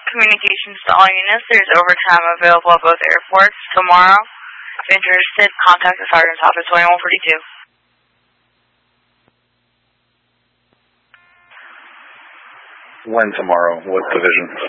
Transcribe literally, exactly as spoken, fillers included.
communications to all units. There's overtime available at both airports tomorrow. If interested, contact the Sergeant's Office twenty-one forty-two. When tomorrow? What division?